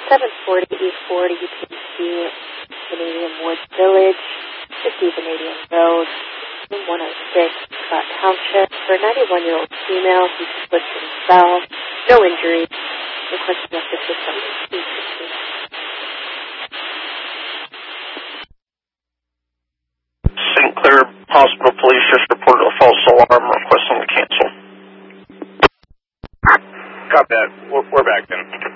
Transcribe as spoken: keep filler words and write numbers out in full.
seven forty East forty U P C, Vanadium Woods Village, fifty Vanadium Road, one oh six, Scott Township, for a ninety-one-year-old female who slipped and fell, no injuries, requesting up to system two sixteen. Saint Clair Hospital Police just reported a false alarm requesting to cancel. Copy that. We're, we're back then.